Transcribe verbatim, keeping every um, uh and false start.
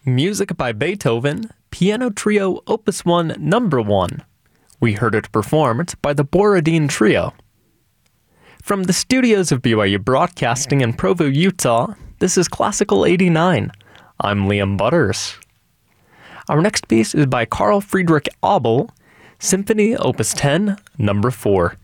Music by Beethoven, Piano Trio Opus one Number one. We heard it performed by the Borodin Trio. From the studios of B Y U Broadcasting in Provo, Utah, this is Classical eighty-nine. I'm Liam Butters. Our next piece is by Carl Friedrich Abel, Symphony Opus ten, Number four.